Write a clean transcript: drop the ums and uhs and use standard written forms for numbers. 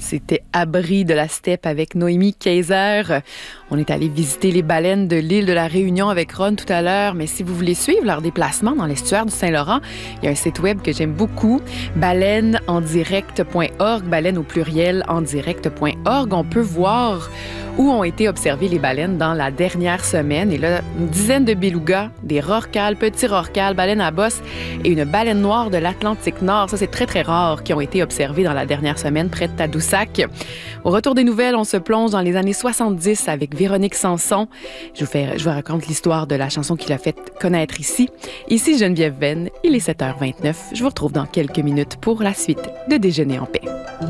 C'était Abri de la steppe avec Noémie Kayser. On est allé visiter les baleines de l'île de la Réunion avec Ron tout à l'heure, mais si vous voulez suivre leur déplacement dans l'estuaire du Saint-Laurent, il y a un site web que j'aime beaucoup, baleineendirect.org, baleine au pluriel endirect.org. On peut voir où ont été observées les baleines dans la dernière semaine. Et là, une dizaine de belugas, des rorquals, petits rorquals, baleines à bosse et une baleine noire de l'Atlantique Nord. Ça, c'est très, très rare, qui ont été observés dans la dernière semaine près de Tadoussac. Au retour des nouvelles, on se plonge dans les années 70 avec Véronique Sanson. Je vous raconte l'histoire de la chanson qui l'a fait connaître ici. Ici Geneviève Venn, il est 7h29. Je vous retrouve dans quelques minutes pour la suite de Déjeuner en paix.